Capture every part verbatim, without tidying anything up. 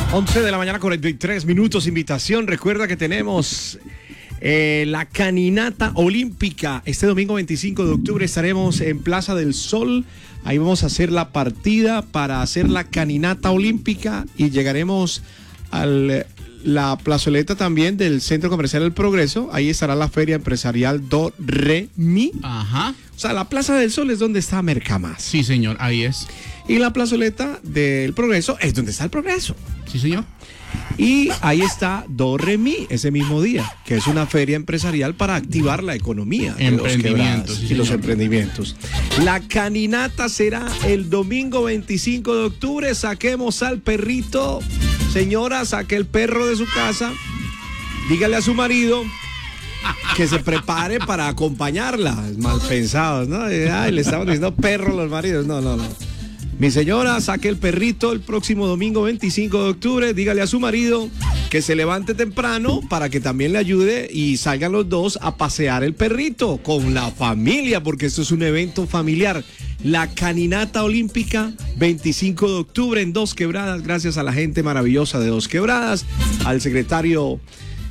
once de la mañana, cuarenta y tres minutos. Invitación. Recuerda que tenemos eh, la caminata olímpica. Este domingo veinticinco de octubre estaremos en Plaza del Sol. Ahí vamos a hacer la partida para hacer la caminata olímpica y llegaremos a la plazoleta también del Centro Comercial El Progreso. Ahí estará la feria empresarial Do Re Mi. Ajá. O sea, la Plaza del Sol es donde está Mercamás. Sí, señor, ahí es. Y la plazoleta del Progreso es donde está el Progreso. Sí, señor. Y ahí está Do Re Mi ese mismo día, que es una feria empresarial para activar la economía de Dos Quebradas sí, y los emprendimientos. La caminata será el domingo veinticinco de octubre. Saquemos al perrito. Señora, saque el perro de su casa. Dígale a su marido que se prepare para acompañarla. Mal pensados, ¿no? Ay, le estamos diciendo perro a los maridos. No, no, no. Mi señora, saque el perrito el próximo domingo veinticinco de octubre. Dígale a su marido que se levante temprano para que también le ayude y salgan los dos a pasear el perrito con la familia, porque esto es un evento familiar. La caminata olímpica, veinticinco de octubre en Dos Quebradas, gracias a la gente maravillosa de Dos Quebradas, al secretario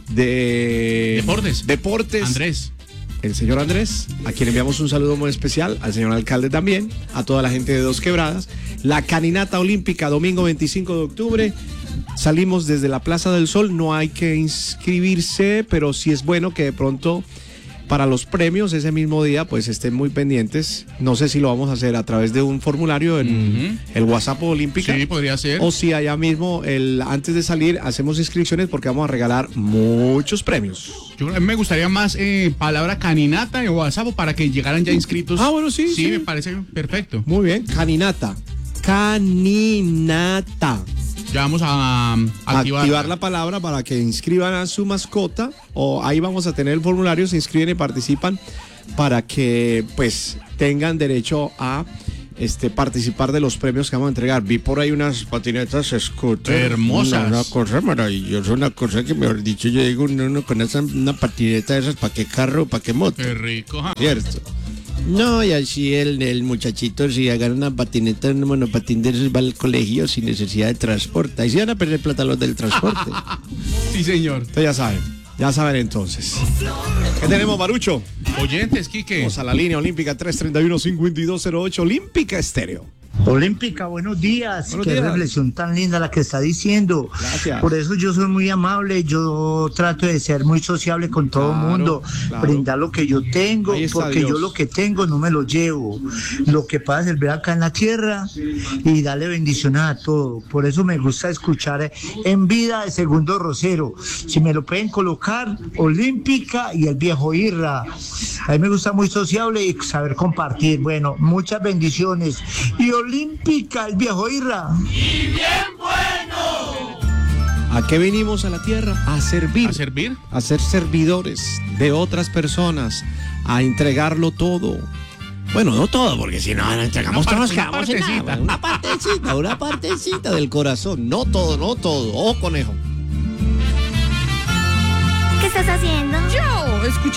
de Deportes, Deportes Andrés. El señor Andrés, a quien enviamos un saludo muy especial, al señor alcalde también, a toda la gente de Dos Quebradas. La caminata olímpica, domingo veinticinco de octubre, salimos desde la Plaza del Sol, no hay que inscribirse, pero sí es bueno que de pronto para los premios ese mismo día pues estén muy pendientes. No sé si lo vamos a hacer a través de un formulario en uh-huh. el WhatsApp Olímpica. Sí, podría ser. O si allá mismo, el, antes de salir, hacemos inscripciones porque vamos a regalar muchos premios. Yo me gustaría más eh, palabra caminata en WhatsApp para que llegaran ya inscritos. Ah, bueno, sí. Sí, sí. me parece perfecto. Muy bien, caminata. Caninata. Ya vamos a, a activar. activar la palabra para que inscriban a su mascota, o ahí vamos a tener el formulario, se inscriben y participan para que pues tengan derecho a este participar de los premios que vamos a entregar. Vi por ahí unas patinetas scooter hermosas, una, una cosa maravillosa, una cosa que mejor dicho yo digo, uno, uno con esa, una patineta de esas, ¿para qué carro, para qué moto? Qué rico, ¿ja? Cierto. No, y así el, el muchachito, si agarra una patineta, un monopatín de esos, va al colegio sin necesidad de transporte. Ahí sí van a perder plata los del transporte. Sí, señor. Ustedes ya saben, ya saben entonces. ¿Qué tenemos, Barucho? Oyentes, Quique. Vamos a la línea olímpica tres treinta y uno, cincuenta y dos cero ocho, Olímpica Estéreo. Olímpica, buenos días. Buenos Qué días. reflexión tan linda la que está diciendo. Gracias. Por eso yo soy muy amable, yo trato de ser muy sociable con todo el Claro, mundo, claro. brindar lo que yo tengo, Ahí está porque Dios. yo lo que tengo no me lo llevo. Lo que pueda servir acá en la tierra y darle bendiciones a todo. Por eso me gusta escuchar En Vida de Segundo Rosero. Si me lo pueden colocar, Olímpica y el viejo Irra. A mí me gusta muy sociable y saber compartir. Bueno, muchas bendiciones. Y Olímpica, el viejo Irra. ¡Y bien bueno! ¿A qué venimos a la tierra? A servir. ¿A servir? A ser servidores de otras personas, a entregarlo todo. Bueno, no todo, porque si no, no entregamos Una todo, nos parte- quedamos una en partecita. nada. Una partecita, una partecita del corazón. No todo, no todo. Ojo, conejo. ¿Qué estás haciendo? Yo, escucha.